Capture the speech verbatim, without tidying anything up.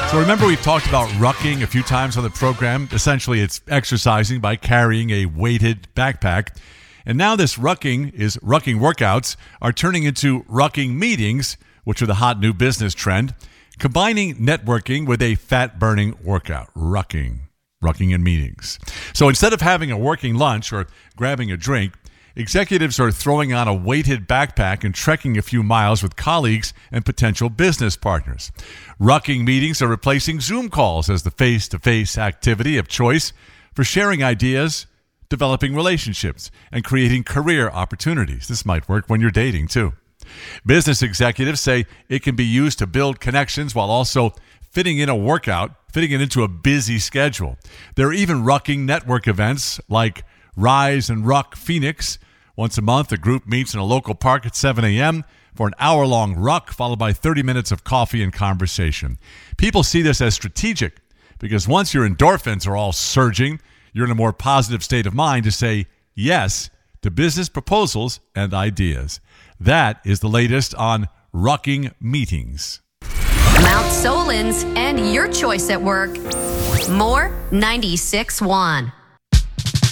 So remember we've talked about rucking a few times on the program. Essentially, it's exercising by carrying a weighted backpack. And now this rucking is rucking workouts are turning into rucking meetings, which are the hot new business trend, combining networking with a fat-burning workout. Rucking. Rucking in meetings. So instead of having a working lunch or grabbing a drink, executives are throwing on a weighted backpack and trekking a few miles with colleagues and potential business partners. Rucking meetings are replacing Zoom calls as the face-to-face activity of choice for sharing ideas, developing relationships, and creating career opportunities. This might work when you're dating, too. Business executives say it can be used to build connections while also fitting in a workout, fitting it into a busy schedule. There are even rucking network events like Rise and Ruck Phoenix. Once a month, a group meets in a local park at seven a.m. for an hour-long ruck, followed by thirty minutes of coffee and conversation. People see this as strategic because once your endorphins are all surging, you're in a more positive state of mind to say yes to business proposals and ideas. That is the latest on rucking meetings. Mount Solon's and your choice at work. More ninety-six point one.